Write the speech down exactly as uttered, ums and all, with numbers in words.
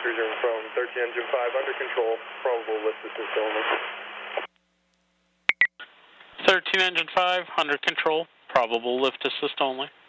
Cruiser from thirteen engine five under control, probable lift assist only. thirteen engine five, under control, probable lift assist only.